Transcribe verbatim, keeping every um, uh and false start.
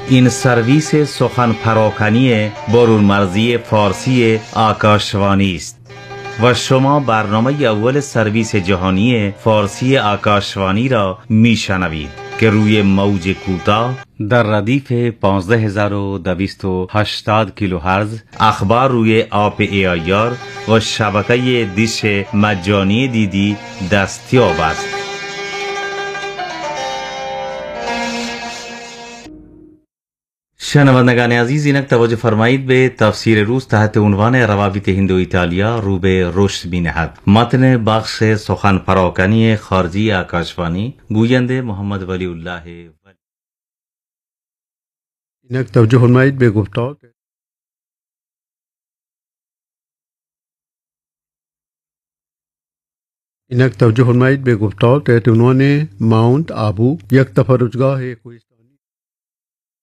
این سرویس سخن پراکنی برون مرزی فارسی آکاشوانی است و شما برنامه اول سرویس جهانی فارسی آکاشوانی را میشنوید که روی موج کوتاه در ردیف پانزده هزار و دویست و هشتاد کیلوهرتز اخبار روی آپ ای آی آر و شبکه دیش مجانی دیدی دستیاب است. شنوندگان عزیز، اینک توجه فرمایید به تفسیر روز تحت عنوان روابط هند و ایتالیا رو به رشد می‌نهد. متن بخش سخن پراکنی خارجی آکاشوانی، گوینده محمد ولی الله. اینک توجه فرمایید به گفتار اینک توجه فرمایید به گفتار تحت عنوان ماؤنٹ آبو یک تفرجگاه کوهستانی